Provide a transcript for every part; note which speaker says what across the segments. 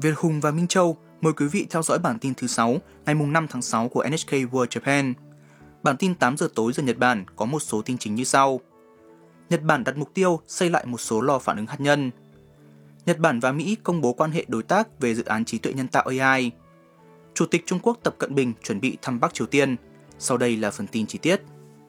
Speaker 1: Việt Hùng và Minh Châu mời quý vị theo dõi bản tin thứ 6 ngày 5 tháng 6 của NHK World Japan. Bản tin 8 giờ tối giờ Nhật Bản có một số tin chính như sau. Nhật Bản đặt mục tiêu xây lại một số lò phản ứng hạt nhân. Nhật Bản và Mỹ công bố quan hệ đối tác về dự án trí tuệ nhân tạo AI. Chủ tịch Trung Quốc Tập Cận Bình chuẩn bị thăm Bắc Triều Tiên. Sau đây là phần tin chi tiết.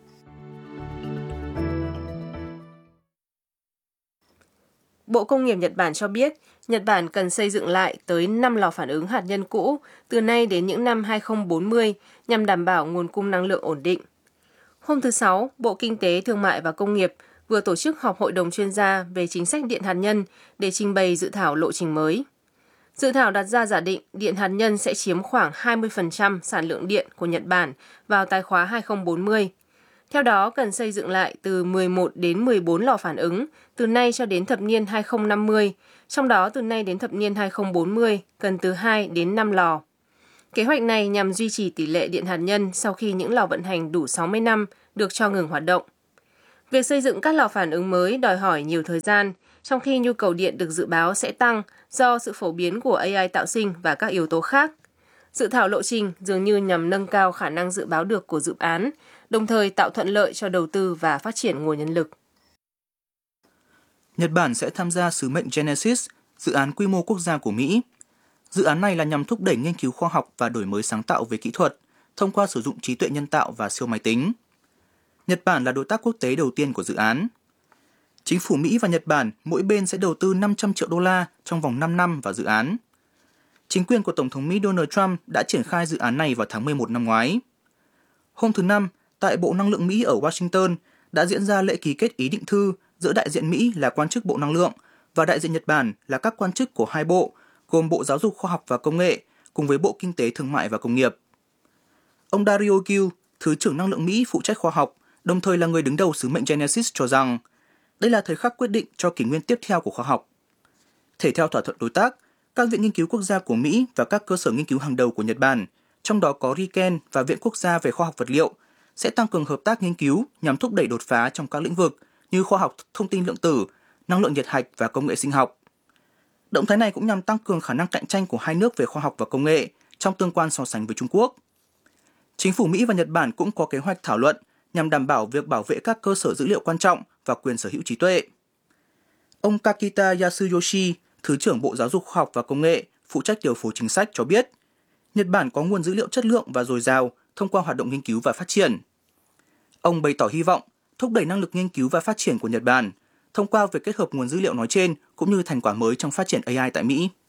Speaker 2: Bộ Công nghiệp Nhật Bản cho biết, Nhật Bản cần xây dựng lại tới 5 lò phản ứng hạt nhân cũ từ nay đến những năm 2040 nhằm đảm bảo nguồn cung năng lượng ổn định. Hôm thứ Sáu, Bộ Kinh tế, Thương mại và Công nghiệp vừa tổ chức họp hội đồng chuyên gia về chính sách điện hạt nhân để trình bày dự thảo lộ trình mới. Dự thảo đặt ra giả định điện hạt nhân sẽ chiếm khoảng 20% sản lượng điện của Nhật Bản vào tài khóa 2040. Theo đó, cần xây dựng lại từ 11 đến 14 lò phản ứng từ nay cho đến thập niên 2050, trong đó từ nay đến thập niên 2040 cần từ 2 đến 5 lò. Kế hoạch này nhằm duy trì tỷ lệ điện hạt nhân sau khi những lò vận hành đủ 60 năm được cho ngừng hoạt động. Việc xây dựng các lò phản ứng mới đòi hỏi nhiều thời gian, trong khi nhu cầu điện được dự báo sẽ tăng do sự phổ biến của AI tạo sinh và các yếu tố khác. Dự thảo lộ trình dường như nhằm nâng cao khả năng dự báo được của dự án, đồng thời tạo thuận lợi cho đầu tư và phát triển nguồn nhân lực.
Speaker 1: Nhật Bản sẽ tham gia sứ mệnh Genesis, dự án quy mô quốc gia của Mỹ. Dự án này là nhằm thúc đẩy nghiên cứu khoa học và đổi mới sáng tạo về kỹ thuật, thông qua sử dụng trí tuệ nhân tạo và siêu máy tính. Nhật Bản là đối tác quốc tế đầu tiên của dự án. Chính phủ Mỹ và Nhật Bản mỗi bên sẽ đầu tư 500 triệu đô la trong vòng 5 năm vào dự án. Chính quyền của Tổng thống Mỹ Donald Trump đã triển khai dự án này vào tháng 11 năm ngoái. Hôm thứ Năm, tại Bộ Năng lượng Mỹ ở Washington đã diễn ra lễ ký kết ý định thư giữa đại diện Mỹ là quan chức Bộ Năng lượng và đại diện Nhật Bản là các quan chức của hai bộ, gồm Bộ Giáo dục Khoa học và Công nghệ cùng với Bộ Kinh tế Thương mại và Công nghiệp. Ông Dario Gil, Thứ trưởng Năng lượng Mỹ phụ trách khoa học, đồng thời là người đứng đầu sứ mệnh Genesis cho rằng đây là thời khắc quyết định cho kỷ nguyên tiếp theo của khoa học. Thể theo thỏa thuận đối tác, các viện nghiên cứu quốc gia của Mỹ và các cơ sở nghiên cứu hàng đầu của Nhật Bản, trong đó có RIKEN và Viện Quốc gia về khoa học vật liệu, sẽ tăng cường hợp tác nghiên cứu nhằm thúc đẩy đột phá trong các lĩnh vực như khoa học thông tin lượng tử, năng lượng nhiệt hạch và công nghệ sinh học. Động thái này cũng nhằm tăng cường khả năng cạnh tranh của hai nước về khoa học và công nghệ trong tương quan so sánh với Trung Quốc. Chính phủ Mỹ và Nhật Bản cũng có kế hoạch thảo luận nhằm đảm bảo việc bảo vệ các cơ sở dữ liệu quan trọng và quyền sở hữu trí tuệ. Ông Kakita Yasuyoshi, Thứ trưởng Bộ Giáo dục Khoa học và Công nghệ, phụ trách điều phối chính sách cho biết, Nhật Bản có nguồn dữ liệu chất lượng và dồi dào thông qua hoạt động nghiên cứu và phát triển. Ông bày tỏ hy vọng thúc đẩy năng lực nghiên cứu và phát triển của Nhật Bản thông qua việc kết hợp nguồn dữ liệu nói trên cũng như thành quả mới trong phát triển AI tại Mỹ.